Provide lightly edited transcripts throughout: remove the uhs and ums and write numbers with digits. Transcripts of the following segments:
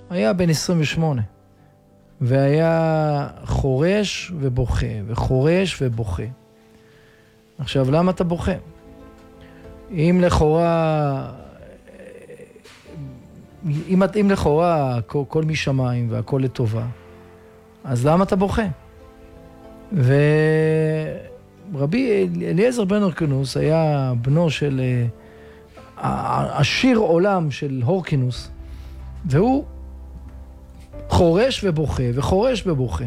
היה בן 28, והיה חורש ובוכה, וחורש ובוכה. עכשיו, למה אתה בוכה? אם לכאורה כל משמיים והכל לטובה, אז למה אתה בוכה? ורבי אליעזר בן הורקנוס היה בנו של עשיר עולם של הורקנוס, והוא חורש ובוכה, וחורש ובוכה.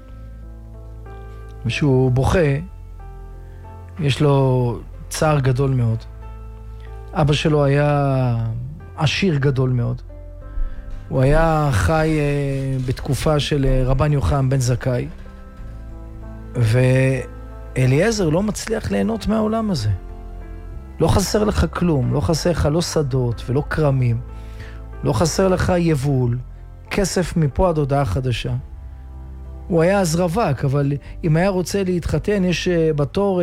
כשהוא בוכה, יש לו צער גדול מאוד. אבא שלו היה עשיר גדול מאוד. הוא היה חי בתקופה של רבן יוחנן בן זכאי, ואליעזר לא מצליח ליהנות מהעולם הזה. לא חסר לך כלום, לא חסר לך לא שדות ולא קרמים, לא חסר לך יבול, כסף מפה עד הודעה חדשה. הוא היה אז רווק, אבל אם היה רוצה להתחתן, יש בתור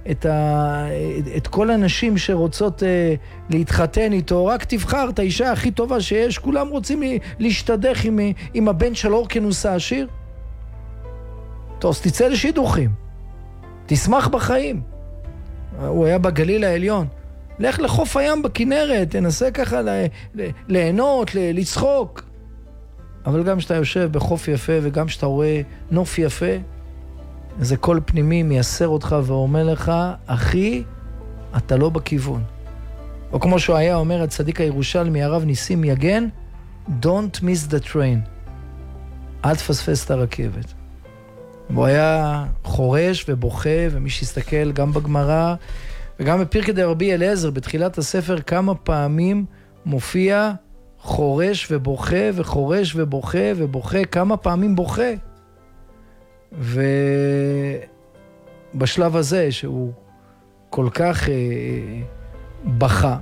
את כל הנשים שרוצות להתחתן איתו, רק תבחר את האישה הכי טובה שיש, כולם רוצים להשתדך עם הבן של הורקנוס העשיר. טוב, אז תצא לשידוכים, תשמח בחיים. הוא היה בגליל העליון, לך לחוף הים בכנרת, תנסה ככה ליהנות, לצחוק. אבל גם שאתה יושב בחוף יפה וגם שאתה רואה נוף יפה, איזה קול פנימי מייסר אותך ואומר לך, אחי, אתה לא בכיוון. או כמו שהוא היה אומר הצדיק הירושלמי, הרב ניסים יגן, don't miss the train. אל תפספס את הרכבת. הוא היה חורש ובוכה, ומי שהסתכל גם בגמרא וגם בפרקי דרבי אליעזר, בתחילת הספר, כמה פעמים מופיע חורש ובוכה וחורש ובוכה ובוכה, כמה פעמים בוכה. ובשלב הזה שהוא כל כך בכה,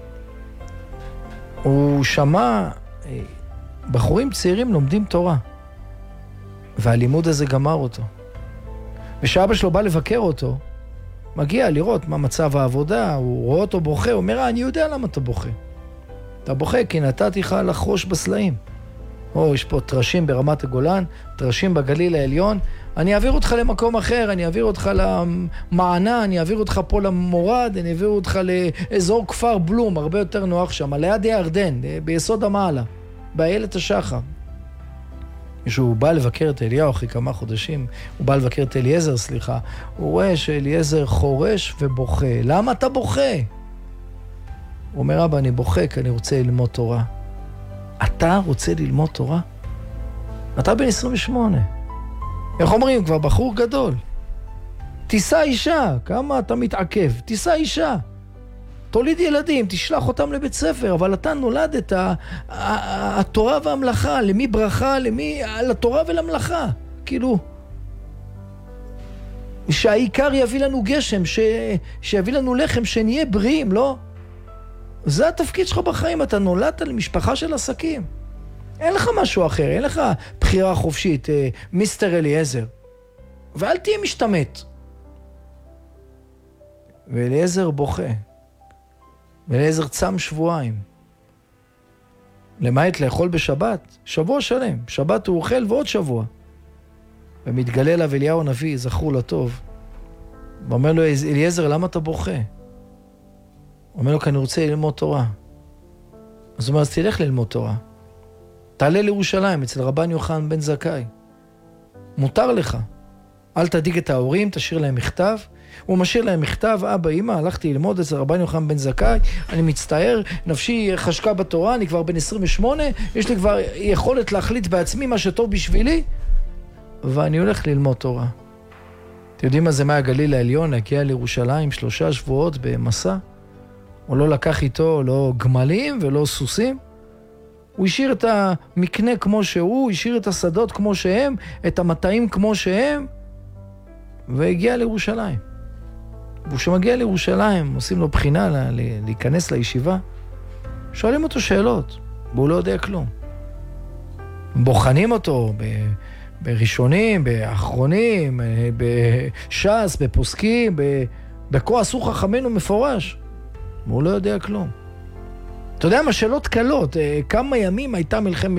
הוא שמע בחורים צעירים לומדים תורה, והלימוד הזה גמר אותו. ושאבא שלו בא לבקר אותו, מגיע לראות מה מצב העבודה, הוא רואה אותו בוכה, הוא אומר, אני יודע למה אתה בוכה. אתה בוכה כי נתתי לך לחרוש בסלעים. יש פה תרשים ברמת הגולן, תרשים בגליל העליון, אני אעביר אותך למקום אחר, אני אעביר אותך למענה, אני אעביר אותך פה למורד, אני אעביר אותך לאזור כפר בלום, הרבה יותר נוח שם, ליד הירדן, ביסוד המעלה, באיילת השחר. כשהוא בא לבקר את אליהו אחרי כמה חודשים, הוא בא לבקר את אליעזר, הוא רואה שאליעזר חורש ובוכה. למה אתה בוכה? הוא אומר, אבא, אני בוכה כי אני רוצה ללמוד תורה. אתה רוצה ללמוד תורה? אתה בן 28. איך אומרים? כבר בחור גדול. תיסע אישה. כמה אתה מתעכב? תיסע אישה. תוליד ילדים, תשלח אותם לבית ספר, אבל אתה נולדת התורה והמלאכה. למי ברכה? למי? לתורה ולמלאכה. כאילו, שהעיקר יביא לנו גשם, שיביא לנו לחם, שנהיה בריאים, לא? זה התפקיד שלך בחיים, אתה נולדת למשפחה של עסקים. אין לך משהו אחר, אין לך בחירה חופשית, מיסטר אליעזר. ואל תהיה משתמט. ואליעזר בוכה. ואליעזר צם שבועיים. למעט לאכול בשבת, שבוע שלם. שבת הוא אוכל ועוד שבוע. ומתגלה לה אליהו הנביא, זכור לטוב. ואומר לו, אליעזר, למה אתה בוכה? הוא אומר לו, כי אני רוצה ללמוד תורה. אז הוא אומר, אז תלך ללמוד תורה. תעלה לירושלים, אצל רבן יוחנן בן זכאי. מותר לך. אל תדיג את ההורים, תשאיר להם מכתב. הוא משאיר להם מכתב, אבא, אמא, הלכתי ללמוד אצל רבן יוחנן בן זכאי, אני מצטער, נפשי חשקה בתורה, אני כבר בן 28, יש לי כבר יכולת להחליט בעצמי מה שטוב בשבילי, ואני הולך ללמוד תורה. אתם יודעים מה זה מהגליל העליון, להגיע לירושלים 3 שבועות במסע? הוא לא לקח איתו לא גמלים ולא סוסים. הוא השאיר את המקנה כמו שהוא, השאיר את השדות כמו שהם, את המטעים כמו שהם, והגיע לירושלים. וכשמגיע לירושלים, עושים לו בחינה להיכנס לישיבה, שואלים אותו שאלות, והוא לא יודע כלום. בוחנים אותו בראשונים, באחרונים, בש"ס, בפוסקים, בכה עשו חכמינו מפורש. והוא לא יודע כלום. אתה יודע מה, שאלות קלות, כמה ימים הייתה מלחמת